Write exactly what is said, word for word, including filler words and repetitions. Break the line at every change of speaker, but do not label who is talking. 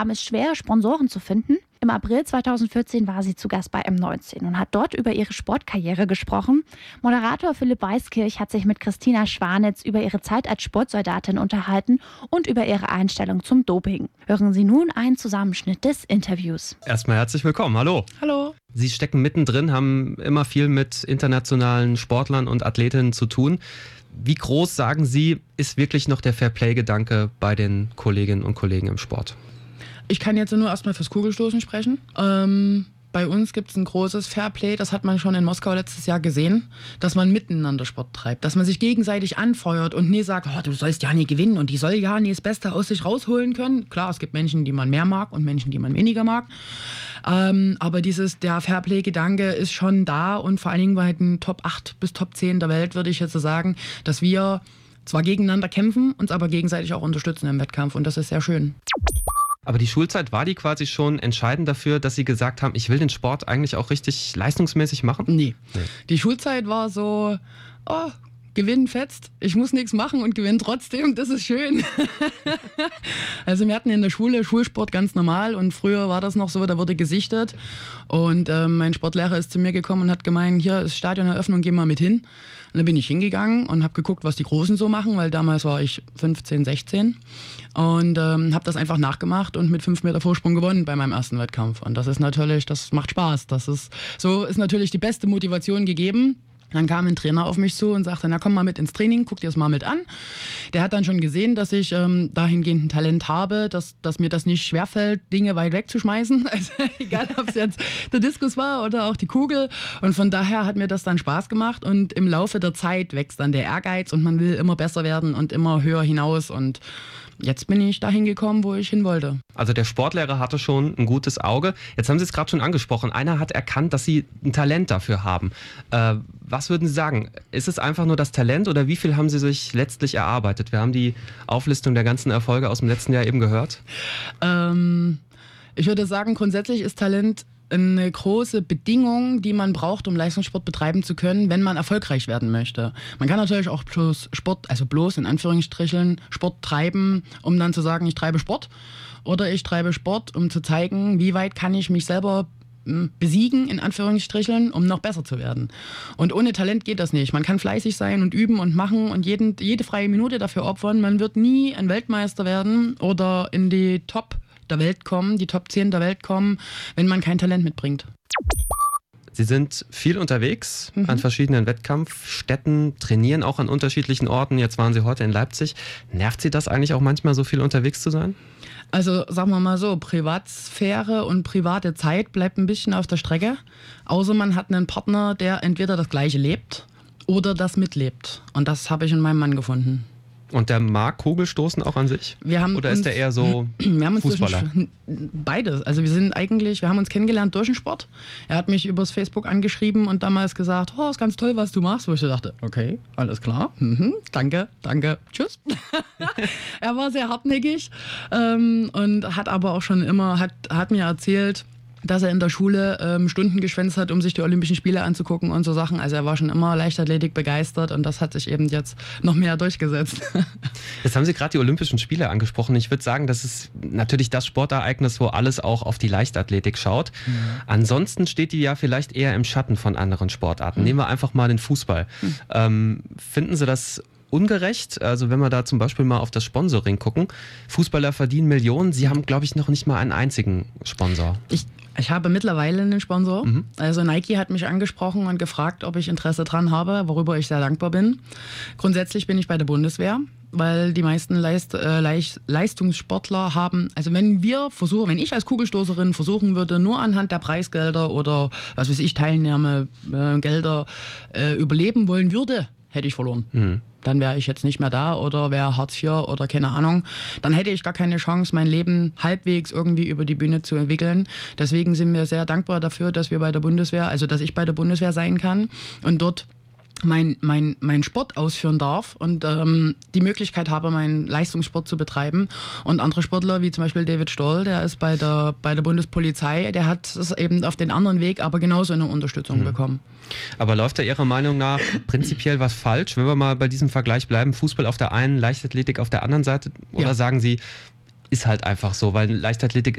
haben es schwer, Sponsoren zu finden. Im April zweitausendvierzehn war sie zu Gast bei M neunzehn und hat dort über ihre Sportkarriere gesprochen. Moderator Philipp Weiskirch hat sich mit Christina Schwanitz über ihre Zeit als Sportsoldatin unterhalten und über ihre Einstellung zum Doping. Hören Sie nun einen Zusammenschnitt des Interviews.
Erstmal herzlich willkommen. Hallo.
Hallo.
Sie stecken mittendrin, haben immer viel mit internationalen Sportlern und Athletinnen zu tun. Wie groß, sagen Sie, ist wirklich noch der Fairplay-Gedanke bei den Kolleginnen und Kollegen im Sport?
Ich kann jetzt nur erstmal fürs Kugelstoßen sprechen. Ähm, bei uns gibt es ein großes Fairplay, das hat man schon in Moskau letztes Jahr gesehen, dass man miteinander Sport treibt, dass man sich gegenseitig anfeuert und nie sagt, oh, du sollst ja nie gewinnen und die soll ja nie das Beste aus sich rausholen können. Klar, es gibt Menschen, die man mehr mag und Menschen, die man weniger mag. Ähm, aber dieses, der Fairplay-Gedanke ist schon da und vor allen Dingen bei den Top acht bis Top zehn der Welt würde ich jetzt so sagen, dass wir zwar gegeneinander kämpfen, uns aber gegenseitig auch unterstützen im Wettkampf und das ist sehr schön.
Aber die Schulzeit, war die quasi schon entscheidend dafür, dass Sie gesagt haben, ich will den Sport eigentlich auch richtig leistungsmäßig machen?
Nee. nee. Die Schulzeit war so, oh, gewinnen fetzt, ich muss nichts machen und gewinne trotzdem, das ist schön. Also wir hatten in der Schule Schulsport ganz normal und früher war das noch so, da wurde gesichtet und äh, mein Sportlehrer ist zu mir gekommen und hat gemeint, hier ist Stadioneröffnung, geh mal mit hin. Und dann bin ich hingegangen und habe geguckt, was die Großen so machen, weil damals war ich fünfzehn, sechzehn und ähm, habe das einfach nachgemacht und mit fünf Meter Vorsprung gewonnen bei meinem ersten Wettkampf. Und das ist natürlich, das macht Spaß. Das ist, so ist natürlich die beste Motivation gegeben. Dann kam ein Trainer auf mich zu und sagte, na komm mal mit ins Training, guck dir das mal mit an. Der hat dann schon gesehen, dass ich ähm, dahingehend ein Talent habe, dass, dass mir das nicht schwerfällt, Dinge weit wegzuschmeißen. Also egal, ob es jetzt der Diskus war oder auch die Kugel. Und von daher hat mir das dann Spaß gemacht. Und im Laufe der Zeit wächst dann der Ehrgeiz und man will immer besser werden und immer höher hinaus. Und jetzt bin ich dahin gekommen, wo ich hin wollte.
Also der Sportlehrer hatte schon ein gutes Auge. Jetzt haben Sie es gerade schon angesprochen. Einer hat erkannt, dass Sie ein Talent dafür haben. Äh, was würden Sie sagen? Ist es einfach nur das Talent oder wie viel haben Sie sich letztlich erarbeitet? Wir haben die Auflistung der ganzen Erfolge aus dem letzten Jahr eben gehört.
Ähm, ich würde sagen, grundsätzlich ist Talent eine große Bedingung, die man braucht, um Leistungssport betreiben zu können, wenn man erfolgreich werden möchte. Man kann natürlich auch bloß Sport, also bloß in Anführungsstrichen Sport treiben, um dann zu sagen, ich treibe Sport. Oder ich treibe Sport, um zu zeigen, wie weit kann ich mich selber besiegen, in Anführungsstrichen, um noch besser zu werden. Und ohne Talent geht das nicht. Man kann fleißig sein und üben und machen und jeden, jede freie Minute dafür opfern. Man wird nie ein Weltmeister werden oder in die Top der Welt kommen, die Top zehn der Welt kommen, wenn man kein Talent mitbringt.
Sie sind viel unterwegs
Mhm.
an verschiedenen Wettkampfstätten, trainieren auch an unterschiedlichen Orten. Jetzt waren Sie heute in Leipzig. Nervt Sie das eigentlich auch manchmal, so viel unterwegs zu sein?
Also sagen wir mal so, Privatsphäre und private Zeit bleibt ein bisschen auf der Strecke. Außer man hat einen Partner, der entweder das Gleiche lebt oder das mitlebt. Und das habe ich in meinem Mann gefunden.
Und der mag Kugelstoßen auch an sich?
Wir haben
Oder
uns,
ist der eher so
wir haben uns
Fußballer?
durch den, beides. Also wir sind eigentlich, wir haben uns kennengelernt durch den Sport. Er hat mich übers Facebook angeschrieben und damals gesagt, oh, ist ganz toll, was du machst. Wo ich dachte, okay, alles klar, mhm, danke, danke, tschüss. Er war sehr hartnäckig ähm, und hat aber auch schon immer, hat, hat mir erzählt, dass er in der Schule ähm, Stunden geschwänzt hat, um sich die Olympischen Spiele anzugucken und so Sachen. Also er war schon immer Leichtathletik begeistert und das hat sich eben jetzt noch mehr durchgesetzt.
Jetzt haben Sie gerade die Olympischen Spiele angesprochen. Ich würde sagen, das ist natürlich das Sportereignis, wo alles auch auf die Leichtathletik schaut. Mhm. Ansonsten steht die ja vielleicht eher im Schatten von anderen Sportarten. Mhm. Nehmen wir einfach mal den Fußball. Mhm. Ähm, finden Sie das ungerecht? Also wenn wir da zum Beispiel mal auf das Sponsoring gucken. Fußballer verdienen Millionen. Sie haben, glaube ich, noch nicht mal einen einzigen Sponsor.
Ich Ich habe mittlerweile einen Sponsor.
Mhm.
Also Nike hat mich angesprochen und gefragt, ob ich Interesse dran habe, worüber ich sehr dankbar bin. Grundsätzlich bin ich bei der Bundeswehr, weil die meisten Leist, äh, Leist, Leistungssportler haben, also wenn wir versuchen, wenn ich als Kugelstoßerin versuchen würde, nur anhand der Preisgelder oder was weiß ich, Teilnahmegelder äh, überleben wollen würde, hätte ich verloren. Mhm. Dann wäre ich jetzt nicht mehr da oder wäre Hartz vier oder keine Ahnung. Dann hätte ich gar keine Chance, mein Leben halbwegs irgendwie über die Bühne zu entwickeln. Deswegen sind wir sehr dankbar dafür, dass wir bei der Bundeswehr, also dass ich bei der Bundeswehr sein kann und dort mein, mein, mein Sport ausführen darf und ähm, die Möglichkeit habe, meinen Leistungssport zu betreiben. Und andere Sportler, wie zum Beispiel David Stoll, der ist bei der, bei der Bundespolizei, der hat es eben auf den anderen Weg, aber genauso eine Unterstützung mhm. bekommen.
Aber läuft da Ihrer Meinung nach prinzipiell was falsch, wenn wir mal bei diesem Vergleich bleiben, Fußball auf der einen, Leichtathletik auf der anderen Seite? Oder ja. sagen Sie, ist halt einfach so, weil Leichtathletik